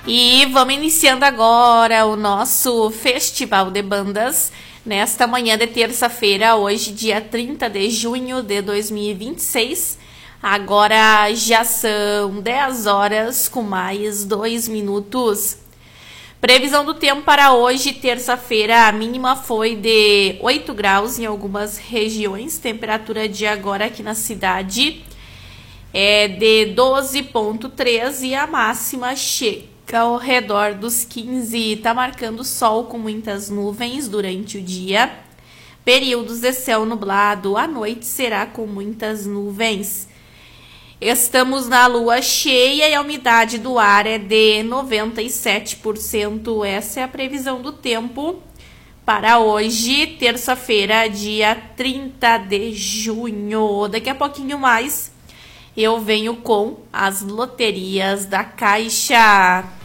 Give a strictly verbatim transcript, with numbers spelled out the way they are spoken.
E vamos iniciando agora o nosso Festival de Bandas, nesta manhã de terça-feira, hoje dia trinta de junho de dois mil e vinte e seis. Agora já são dez horas com mais dois minutos. Previsão do tempo para hoje, terça-feira, a mínima foi de oito graus em algumas regiões. Temperatura de agora aqui na cidade é de doze vírgula três e a máxima chega ao redor dos quinze. Tá marcando sol com muitas nuvens durante o dia. Períodos de céu nublado. À noite será com muitas nuvens. Estamos na lua cheia e a umidade do ar é de noventa e sete por cento. Essa é a previsão do tempo para hoje, terça-feira, dia trinta de junho. Daqui a pouquinho mais eu venho com as loterias da Caixa.